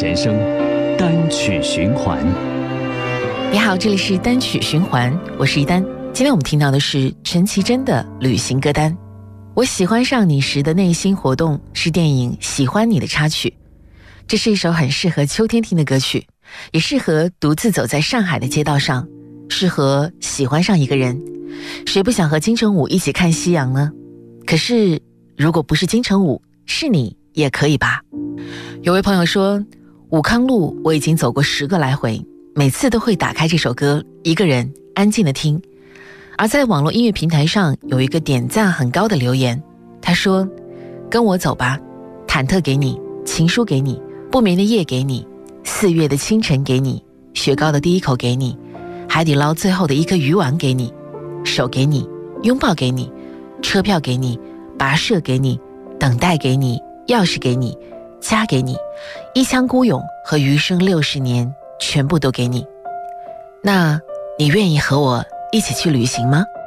人生单曲循环。 你好，这里是单曲循环，我是一丹。今天我们听到的是陈绮贞的旅行歌单。我喜欢上你时的内心活动是电影《喜欢你》的插曲。这是一首很适合秋天听的歌曲，也适合独自走在上海的街道上，适合喜欢上一个人。谁不想和金城武一起看夕阳呢？可是如果不是金城武，是你也可以吧。有位朋友说，武康路我已经走过10个来回，每次都会打开这首歌，一个人安静地听。而在网络音乐平台上有一个点赞很高的留言，他说，跟我走吧，忐忑给你，情书给你，不眠的夜给你，4月的清晨给你，雪糕的第一口给你，海底捞最后的一颗鱼丸给你，手给你，拥抱给你，车票给你，跋涉给你，等待给你，钥匙给你，家给你，一腔孤勇和余生60年全部都给你。那你愿意和我一起去旅行吗？